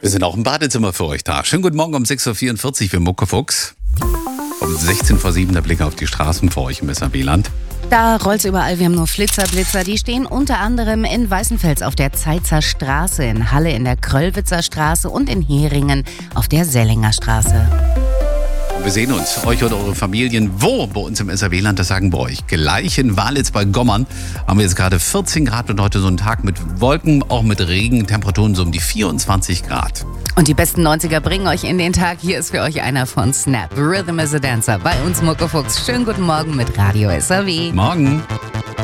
Wir sind auch im Badezimmer für euch da. Schönen guten Morgen um 6.44 Uhr für Muckefuchs. Um 16 vor 7 der Blick auf die Straßen für euch im SRW-Land. Da rollt's überall. Wir haben nur Flitzer. Die stehen unter anderem in Weißenfels auf der Zeitzer Straße, in Halle in der Kröllwitzer Straße und in Heringen auf der Sellinger Straße. Wir sehen uns, euch und eure Familien, wo bei uns im SRW-Land, das sagen wir euch. Gleich in Walitz bei Gommern haben wir jetzt gerade 14 Grad und heute so einen Tag mit Wolken, auch mit Regen, Temperaturen so um die 24 Grad. Und die besten 90er bringen euch in den Tag. Hier ist für euch einer von Snap. Rhythm is a Dancer. Bei uns Muckefuchs. Schönen guten Morgen mit Radio SRW. Morgen.